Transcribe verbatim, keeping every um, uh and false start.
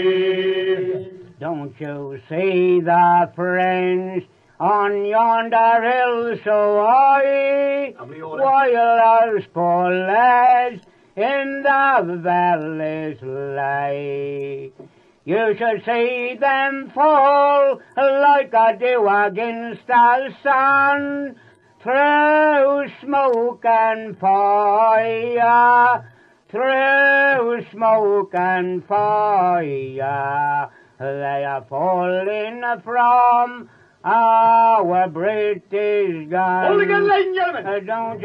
Don't you see the French on yonder hill so high, while those poor lads in the valleys lay? You should see them fall like a dew against the sun, through smoke and fire, through smoke and fire. They are falling from our British guns. Hold again, ladies and gentlemen. Uh, don't